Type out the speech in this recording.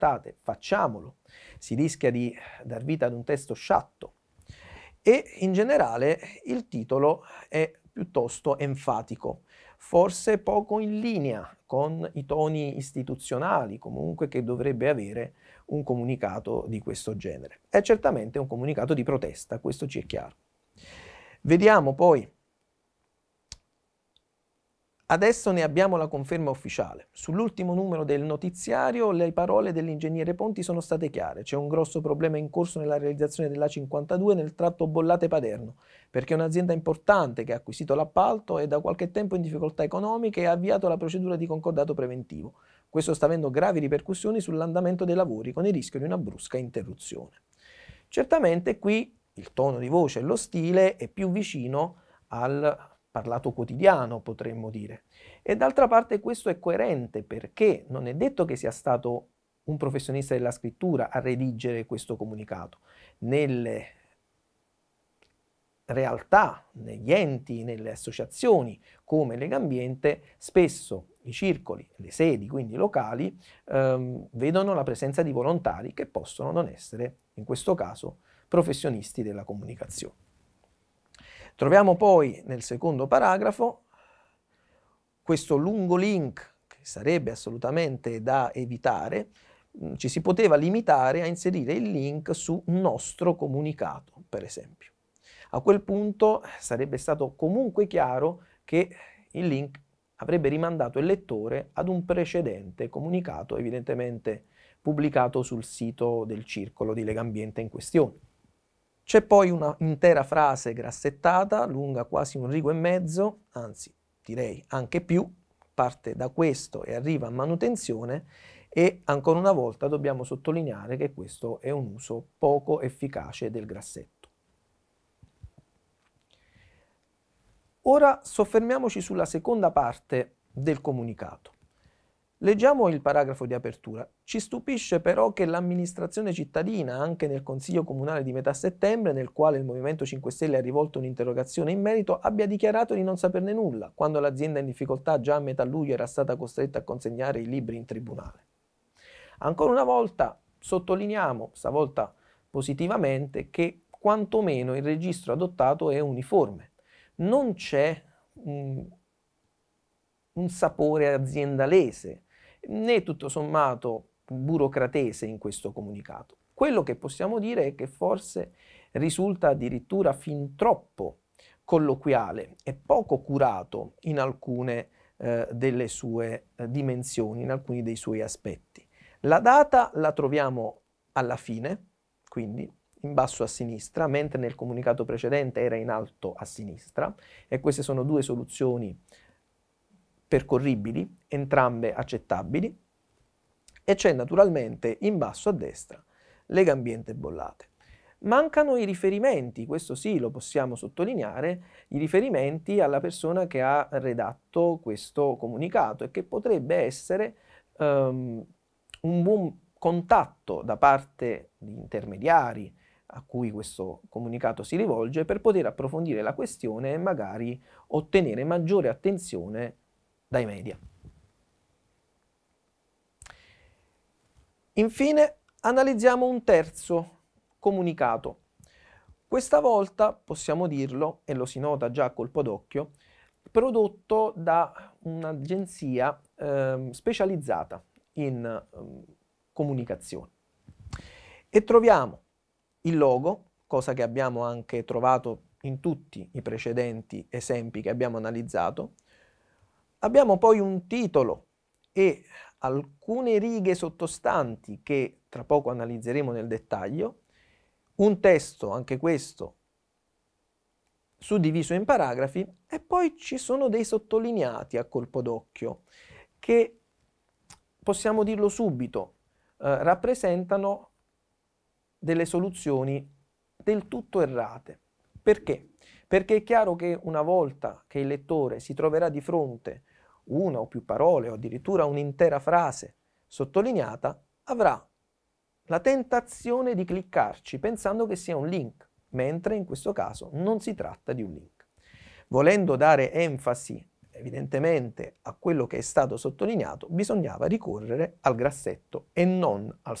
aspettate, facciamolo, si rischia di dar vita ad un testo sciatto. E in generale il titolo è piuttosto enfatico, forse poco in linea con i toni istituzionali comunque che dovrebbe avere un comunicato di questo genere. È certamente un comunicato di protesta, questo ci è chiaro. Vediamo poi. Adesso ne abbiamo la conferma ufficiale. Sull'ultimo numero del notiziario le parole dell'ingegnere Ponti sono state chiare. C'è un grosso problema in corso nella realizzazione dell'A52 nel tratto Bollate-Paderno, perché un'azienda importante che ha acquisito l'appalto è da qualche tempo in difficoltà economiche e ha avviato la procedura di concordato preventivo. Questo sta avendo gravi ripercussioni sull'andamento dei lavori, con il rischio di una brusca interruzione. Certamente qui il tono di voce e lo stile è più vicino al parlato quotidiano, potremmo dire. E d'altra parte questo è coerente perché non è detto che sia stato un professionista della scrittura a redigere questo comunicato. Nelle realtà, negli enti, nelle associazioni come Legambiente, spesso i circoli, le sedi, quindi locali, vedono la presenza di volontari che possono non essere, in questo caso, professionisti della comunicazione. Troviamo poi nel secondo paragrafo questo lungo link che sarebbe assolutamente da evitare. Ci si poteva limitare a inserire il link su un nostro comunicato, per esempio. A quel punto sarebbe stato comunque chiaro che il link avrebbe rimandato il lettore ad un precedente comunicato, evidentemente pubblicato sul sito del circolo di Legambiente in questione. C'è poi una intera frase grassettata, lunga quasi un rigo e mezzo, anzi direi anche più, parte da questo e arriva a manutenzione e ancora una volta dobbiamo sottolineare che questo è un uso poco efficace del grassetto. Ora soffermiamoci sulla seconda parte del comunicato. Leggiamo il paragrafo di apertura. Ci stupisce però che l'amministrazione cittadina, anche nel Consiglio Comunale di metà settembre, nel quale il Movimento 5 Stelle ha rivolto un'interrogazione in merito, abbia dichiarato di non saperne nulla, quando l'azienda in difficoltà già a metà luglio era stata costretta a consegnare i libri in tribunale. Ancora una volta sottolineiamo, stavolta positivamente, che quantomeno il registro adottato è uniforme. Non c'è un sapore aziendalese, né tutto sommato burocratese in questo comunicato. Quello che possiamo dire è che forse risulta addirittura fin troppo colloquiale e poco curato in alcune delle sue dimensioni, in alcuni dei suoi aspetti. La data la troviamo alla fine, quindi in basso a sinistra, mentre nel comunicato precedente era in alto a sinistra, e queste sono due soluzioni percorribili, entrambe accettabili, e c'è naturalmente in basso a destra Legambiente Bollate. Mancano i riferimenti, questo sì lo possiamo sottolineare, i riferimenti alla persona che ha redatto questo comunicato e che potrebbe essere un buon contatto da parte di intermediari a cui questo comunicato si rivolge per poter approfondire la questione e magari ottenere maggiore attenzione dai media. Infine analizziamo un terzo comunicato. Questa volta possiamo dirlo, e lo si nota già a colpo d'occhio, prodotto da un'agenzia specializzata in comunicazione. E troviamo il logo, cosa che abbiamo anche trovato in tutti i precedenti esempi che abbiamo analizzato. Abbiamo poi un titolo e alcune righe sottostanti che tra poco analizzeremo nel dettaglio, un testo, anche questo, suddiviso in paragrafi, e poi ci sono dei sottolineati a colpo d'occhio che, possiamo dirlo subito, rappresentano delle soluzioni del tutto errate. Perché? Perché è chiaro che una volta che il lettore si troverà di fronte una o più parole o addirittura un'intera frase sottolineata, avrà la tentazione di cliccarci pensando che sia un link, mentre in questo caso non si tratta di un link. Volendo dare enfasi evidentemente a quello che è stato sottolineato, bisognava ricorrere al grassetto e non al